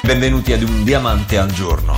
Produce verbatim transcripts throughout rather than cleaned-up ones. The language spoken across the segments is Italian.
Benvenuti ad Un Diamante al Giorno.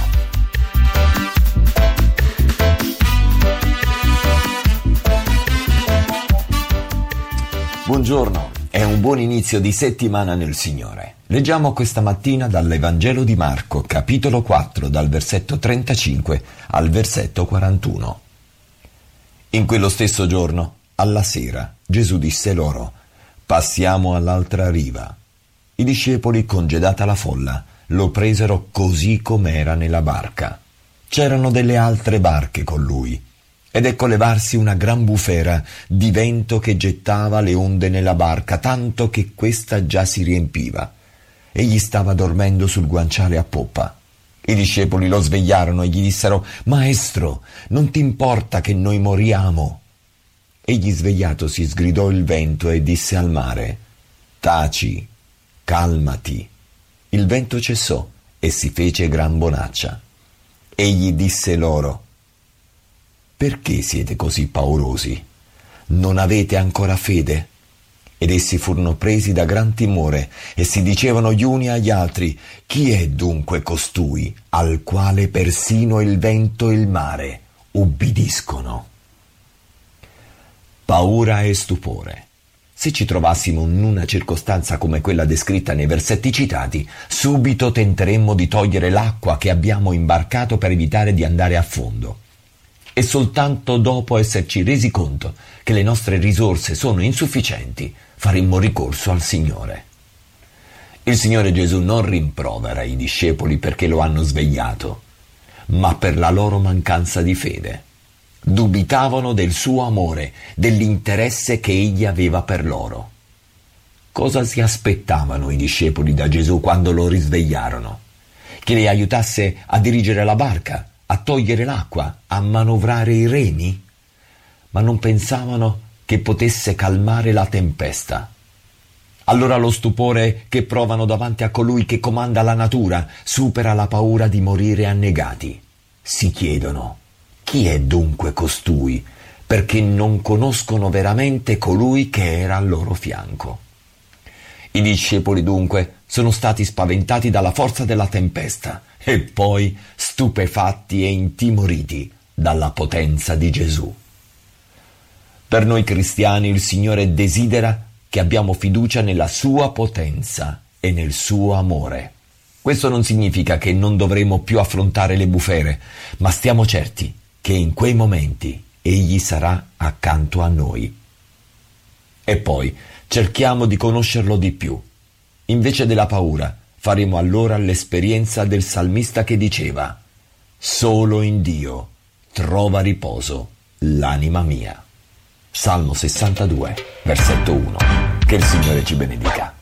Buongiorno, è un buon inizio di settimana nel Signore. Leggiamo questa mattina dall'Evangelo di Marco, capitolo quattro, dal versetto trentacinque al versetto quarantuno. In quello stesso giorno, alla sera, Gesù disse loro: «Passiamo all'altra riva». I discepoli, congedata la folla, lo presero così com'era nella barca. C'erano delle altre barche con lui, ed ecco levarsi una gran bufera di vento che gettava le onde nella barca, tanto che questa già si riempiva. Egli stava dormendo sul guanciale a poppa. I discepoli lo svegliarono e gli dissero: «Maestro, non ti importa che noi moriamo?» Egli, svegliatosi, sgridò il vento e disse al mare: «Taci, calmati». Il vento cessò e si fece gran bonaccia. Egli disse loro: «Perché siete così paurosi? Non avete ancora fede?» Ed essi furono presi da gran timore e si dicevano gli uni agli altri: «Chi è dunque costui, al quale persino il vento e il mare ubbidiscono?» Paura e stupore. Se ci trovassimo in una circostanza come quella descritta nei versetti citati, subito tenteremmo di togliere l'acqua che abbiamo imbarcato per evitare di andare a fondo. E soltanto dopo esserci resi conto che le nostre risorse sono insufficienti, faremmo ricorso al Signore. Il Signore Gesù non rimprovera i discepoli perché lo hanno svegliato, ma per la loro mancanza di fede. Dubitavano del suo amore, dell'interesse che egli aveva per loro. Cosa si aspettavano i discepoli da Gesù quando lo risvegliarono? Che li aiutasse a dirigere la barca, a togliere l'acqua, a manovrare i remi? Ma non pensavano che potesse calmare la tempesta. Allora lo stupore che provano davanti a colui che comanda la natura supera la paura di morire annegati. Si chiedono: «Chi è dunque costui?» perché non conoscono veramente colui che era al loro fianco. I discepoli dunque sono stati spaventati dalla forza della tempesta e poi stupefatti e intimoriti dalla potenza di Gesù. Per noi cristiani il Signore desidera che abbiamo fiducia nella sua potenza e nel suo amore. Questo non significa che non dovremo più affrontare le bufere, ma stiamo certi che in quei momenti Egli sarà accanto a noi. E poi cerchiamo di conoscerlo di più. Invece della paura, faremo allora l'esperienza del salmista che diceva: «Solo in Dio trova riposo l'anima mia». Salmo sessantadue, versetto uno. Che il Signore ci benedica.